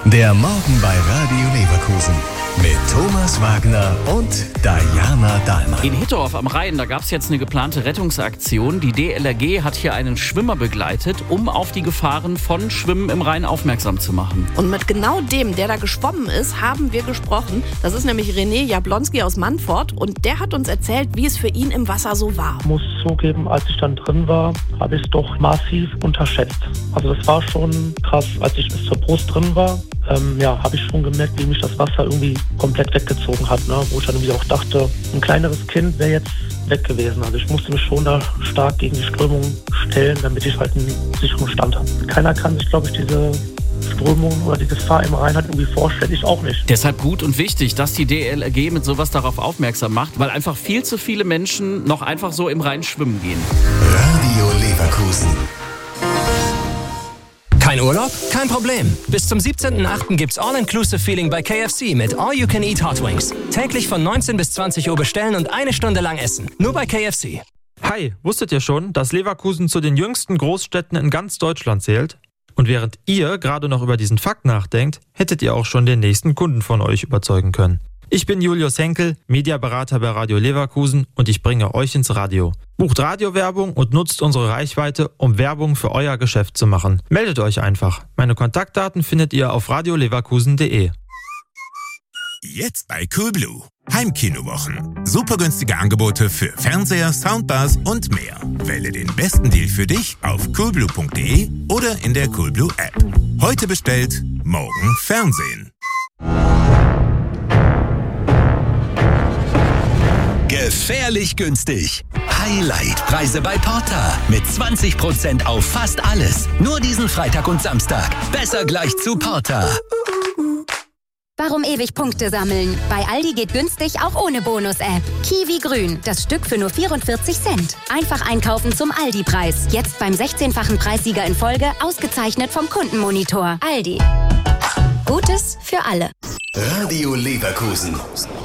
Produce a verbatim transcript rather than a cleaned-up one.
Der Morgen bei Radio Leverkusen mit Thomas Wagner und Diana Dahlmann. In Hittorf am Rhein, da gab es jetzt eine geplante Rettungsaktion. Die D L R G hat hier einen Schwimmer begleitet, um auf die Gefahren von Schwimmen im Rhein aufmerksam zu machen. Und mit genau dem, der da geschwommen ist, haben wir gesprochen. Das ist nämlich René Jablonski aus Mannfort und der hat uns erzählt, wie es für ihn im Wasser so war. Ich muss zugeben, als ich dann drin war, habe ich es doch massiv unterschätzt. Also das war schon krass, als ich bis zur Brust drin war. Ähm, ja, habe ich schon gemerkt, wie mich das Wasser irgendwie komplett weggezogen hat, ne? Wo ich dann irgendwie auch dachte, ein kleineres Kind wäre jetzt weg gewesen. Also ich musste mich schon da stark gegen die Strömung stellen, damit ich halt einen sicheren Stand habe. Keiner kann sich, glaube ich, diese Strömung oder die Gefahr im Rhein halt irgendwie vorstellen, ich auch nicht. Deshalb gut und wichtig, dass die D L R G mit sowas darauf aufmerksam macht, weil einfach viel zu viele Menschen noch einfach so im Rhein schwimmen gehen. Radio Leverkusen. Kein Urlaub? Kein Problem. Bis zum siebzehnten achten gibt's All-Inclusive-Feeling bei K F C mit All You Can Eat Hot Wings. Täglich von neunzehn bis zwanzig Uhr bestellen und eine Stunde lang essen. Nur bei K F C. Hi, wusstet ihr schon, dass Leverkusen zu den jüngsten Großstädten in ganz Deutschland zählt? Und während ihr gerade noch über diesen Fakt nachdenkt, hättet ihr auch schon den nächsten Kunden von euch überzeugen können. Ich bin Julius Henkel, Mediaberater bei Radio Leverkusen und ich bringe euch ins Radio. Bucht Radiowerbung und nutzt unsere Reichweite, um Werbung für euer Geschäft zu machen. Meldet euch einfach. Meine Kontaktdaten findet ihr auf radio leverkusen punkt de. Jetzt bei Coolblue. Heimkinowochen. Super günstige Angebote für Fernseher, Soundbars und mehr. Wähle den besten Deal für dich auf coolblue punkt de oder in der Coolblue App. Heute bestellt, morgen Fernsehen. Gefährlich günstig. Highlight-Preise bei Porta. Mit zwanzig Prozent auf fast alles. Nur diesen Freitag und Samstag. Besser gleich zu Porta. Warum ewig Punkte sammeln? Bei Aldi geht günstig auch ohne Bonus-App. Kiwi Grün, das Stück für nur vierundvierzig Cent. Einfach einkaufen zum Aldi-Preis. Jetzt beim sechzehnfachen Preissieger in Folge, ausgezeichnet vom Kundenmonitor. Aldi. Gutes für alle. Radio Leverkusen.